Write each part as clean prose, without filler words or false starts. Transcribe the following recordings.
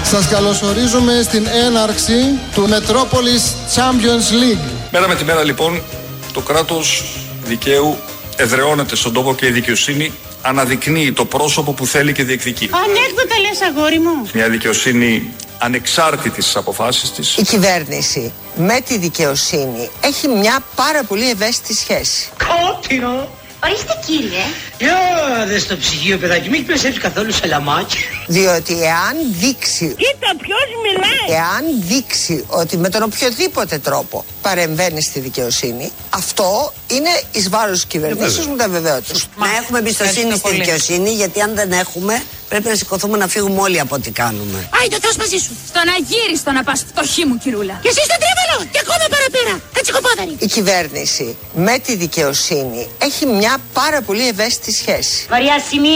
Σας καλωσορίζουμε στην έναρξη του Metropolis Champions League. Μέρα με τη μέρα λοιπόν το κράτος δικαίου εδραιώνεται στον τόπο και η δικαιοσύνη αναδεικνύει το πρόσωπο που θέλει και διεκδικεί. Ανέκδοτα λες, αγόρι μου. Μια δικαιοσύνη ανεξάρτητη στις αποφάσεις της. Η κυβέρνηση με τη δικαιοσύνη έχει μια πάρα πολύ ευαίσθητη σχέση. Κότεινο. Ορίστε, κύριε. Για δες το ψυγείο, παιδάκι, μην περισσέψει καθόλου σαλαμάκι. Διότι εάν δείξει... Κοίτα ποιος μιλάει. Εάν δείξει ότι με τον οποιοδήποτε τρόπο παρεμβαίνει στη δικαιοσύνη, αυτό είναι εις βάρος της κυβερνήσεως, μου τα βεβαιώτω. Να έχουμε εμπιστοσύνη στη δικαιοσύνη, γιατί αν δεν έχουμε, πρέπει να σηκωθούμε να φύγουμε όλοι από ό,τι κάνουμε. Άι, το Θεός μαζί σου. Στον αγύριστο να πας, φτωχή μου, κυρούλα. Και εσύ στον Τρέβαλο, και ακόμα παραπέρα. Κατσικοπόδαρη. Η κυβέρνηση με τη δικαιοσύνη έχει μια πάρα πολύ ευαίσθητη σχέση. Μαρία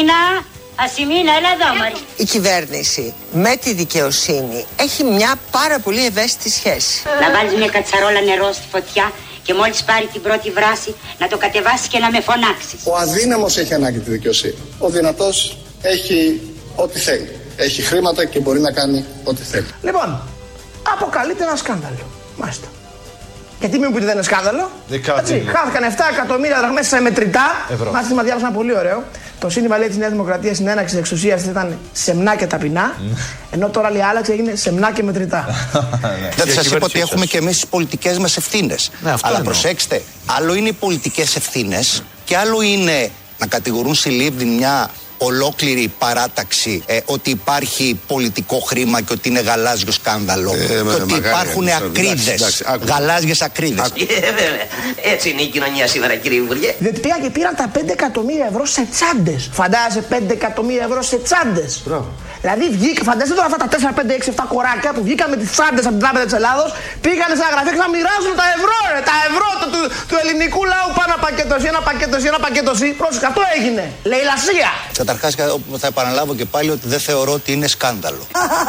Ασημίνα, έλα εδώ, Μαρία. Η κυβέρνηση με τη δικαιοσύνη έχει μια πάρα πολύ ευαίσθητη σχέση. Να βάλεις μια κατσαρόλα νερό στη φωτιά και μόλις πάρει την πρώτη βράση να το κατεβάσεις και να με φωνάξεις. Ο αδύναμος έχει ανάγκη τη δικαιοσύνη. Ο δυνατός έχει ό,τι θέλει. Έχει χρήματα και μπορεί να κάνει ό,τι θέλει. Λοιπόν, αποκαλείται ένα σκάνδαλο. Μάλιστα. Γιατί μην μου πείτε δεν είναι σκάνδαλο. Έτσι, χάθηκαν 7 εκατομμύρια δραχμές σε μετρητά. Μάλιστα, διάβασα ένα πολύ ωραίο. Το σύνθημα λέει της Νέας Δημοκρατίας στην έναρξη της εξουσίας ήταν σεμνά και ταπεινά. Ενώ τώρα λέει άλλαξε, έγινε σεμνά και μετρητά. Δεν σας είπα ότι έχουμε και εμείς τις πολιτικές μας ευθύνες. Αλλά προσέξτε, άλλο είναι οι πολιτικές ευθύνες και άλλο είναι να κατηγορούν συλλήβδη μια ολόκληρη παράταξη ότι υπάρχει πολιτικό χρήμα και ότι είναι γαλάζιο σκάνδαλο. Και ότι υπάρχουν ακρίδες, γαλάζιες ακρίδες. Έτσι είναι η κοινωνία σήμερα, κύριε Υπουργέ. Διότι πήγαν και πήραν τα 5 εκατομμύρια ευρώ σε τσάντες. Φαντάζεσαι 5 εκατομμύρια ευρώ σε τσάντες. Δηλαδή φαντάζεσαι τώρα αυτά τα 4, 5, 6, 7 κοράκια που βγήκαν με τις τσάντες από την Τράπεζα της Ελλάδος, πήγαν σε ένα γραφείο και να μοιράζουν τα ευρώ, τα ευρώ του ελληνικού λαού πάνω ένα πακέτο C. Πρόσεχε, αυτό έγινε. Λαιλασία. Καταρχάς θα επαναλάβω και πάλι ότι δεν θεωρώ ότι είναι σκάνδαλο.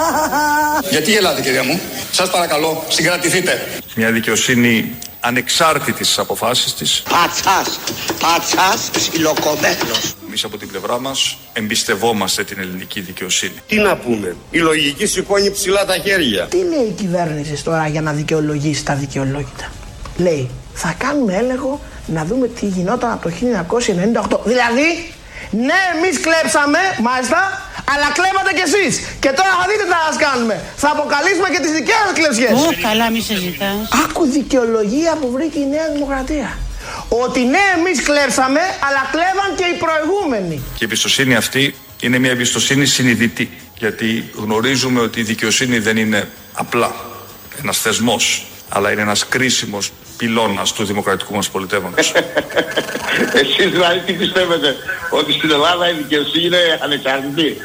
Γιατί γελάτε, κυρία μου? Σας παρακαλώ, συγκρατηθείτε. Μια δικαιοσύνη ανεξάρτητη στις αποφάσεις της. Πατσάς, ψιλοκομμένος. Εμείς από την πλευρά μας εμπιστευόμαστε την ελληνική δικαιοσύνη. Τι να πούμε, η λογική σηκώνει ψηλά τα χέρια. Τι λέει η κυβέρνηση τώρα για να δικαιολογήσει τα δικαιολόγητα? Λέει, θα κάνουμε έλεγχο να δούμε τι γινόταν από το 1998. Δηλαδή, ναι, εμείς κλέψαμε, μάλιστα, αλλά κλέβατε κι εσείς. Και τώρα θα δείτε τι θα σας κάνουμε. Θα αποκαλύψουμε και τις δικές σας κλεψιές. Καλά, μη σε ζητάς. Άκου δικαιολογία που βρήκε η Νέα Δημοκρατία. Ότι ναι, εμείς κλέψαμε, αλλά κλέβαν και οι προηγούμενοι. Και η εμπιστοσύνη αυτή είναι μια εμπιστοσύνη συνειδητή. Γιατί γνωρίζουμε ότι η δικαιοσύνη δεν είναι απλά ένας θεσμός, αλλά είναι ένας κρίσιμος πυλώνας του δημοκρατικού μας πολιτεύματος. Εσείς δηλαδή τι πιστεύετε, ότι στην Ελλάδα η δικαιοσύνη είναι ανεξάρτητη?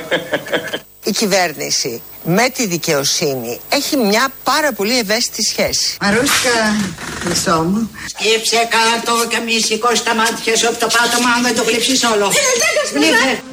Η κυβέρνηση με τη δικαιοσύνη έχει μια πάρα πολύ ευαίσθητη σχέση. Μαρούσκα, μισό μου. Σκύψε κάτω και μη σηκώσει τα μάτια σου από το πάτωμα αν δεν το γλύψεις όλο.